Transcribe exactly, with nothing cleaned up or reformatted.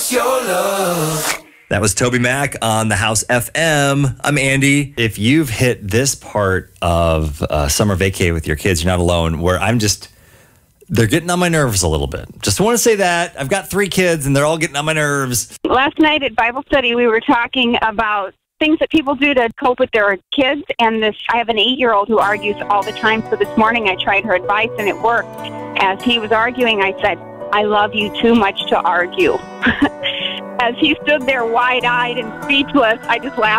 what's your love? That was Toby Mac on the House F M. I'm Andy. If you've hit this part of uh, summer vacay with your kids, you're not alone, where I'm just, they're getting on my nerves a little bit. Just want to say that. I've got three kids, and they're all getting on my nerves. Last night at Bible study, we were talking about things that people do to cope with their kids, and this, I have an eight-year-old who argues all the time, so this morning I tried her advice, and it worked. As he was arguing, I said, I love you too much to argue. As he stood there wide-eyed and speechless, I just laughed.